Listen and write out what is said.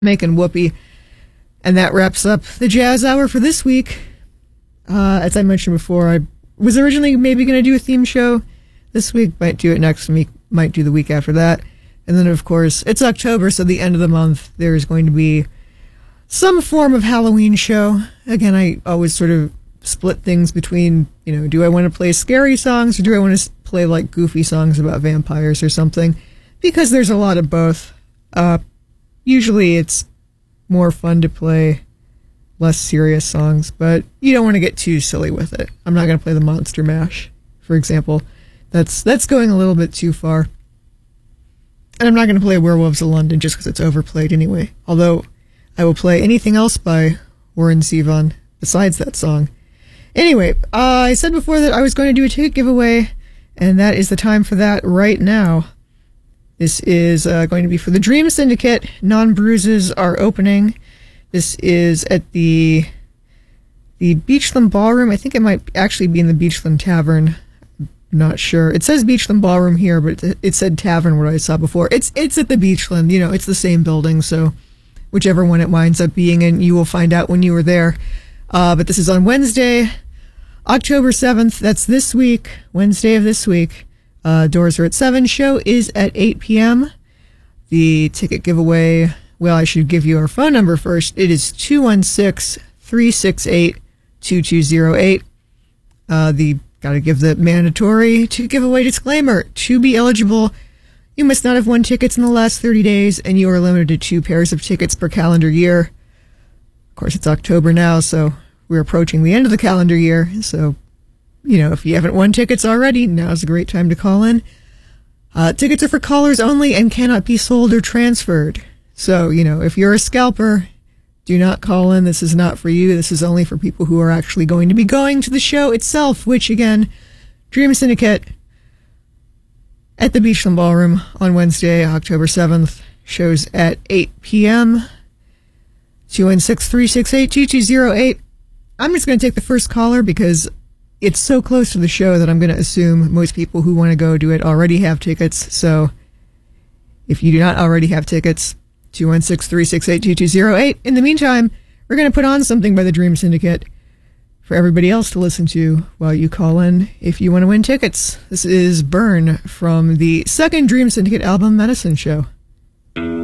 making whoopee. And that wraps up the Jazz Hour for this week. As I mentioned before, I was originally maybe going to do a theme show this week, might do it next week, might do the week after that. And then, of course, it's October, so the end of the month, there's going to be some form of Halloween show. Again, I always sort of split things between, do I want to play scary songs or do I want to play like goofy songs about vampires or something? Because there's a lot of both. Usually it's more fun to play less serious songs, but you don't want to get too silly with it. I'm not going to play the Monster Mash, for example. That's going a little bit too far. And I'm not going to play Werewolves of London just because it's overplayed anyway. Although I will play anything else by Warren Zevon besides that song. Anyway, I said before that I was going to do a ticket giveaway, and that is the time for that right now. This is going to be for the Dream Syndicate. Non-Bruises are opening. This is at the Beachland Ballroom. I think it might actually be in the Beachland Tavern. I'm not sure. It says Beachland Ballroom here, but it said Tavern where I saw before. It's at the Beachland. It's the same building, so whichever one it winds up being in, you will find out when you were there. But this is on Wednesday, October 7th. That's this week, Wednesday of this week. Doors are at 7. Show is at 8 p.m. The ticket giveaway, well, I should give you our phone number first. It is 216-368-2208. Gotta give the mandatory ticket giveaway disclaimer. To be eligible, you must not have won tickets in the last 30 days, and you are limited to 2 pairs of tickets per calendar year. Of course, it's October now, so we're approaching the end of the calendar year, so if you haven't won tickets already, now's a great time to call in. Tickets are for callers only and cannot be sold or transferred. So, if you're a scalper, do not call in. This is not for you. This is only for people who are actually going to be going to the show itself, which, again, Dream Syndicate at the Beachland Ballroom on Wednesday, October 7th. Shows at 8 p.m. 216-368-2208. I'm just going to take the first caller because it's so close to the show that I'm going to assume most people who want to go do it already have tickets. So if you do not already have tickets, 216-368-2208. In the meantime, we're going to put on something by the Dream Syndicate for everybody else to listen to while you call in if you want to win tickets. This is Burn from the second Dream Syndicate album, Medicine Show.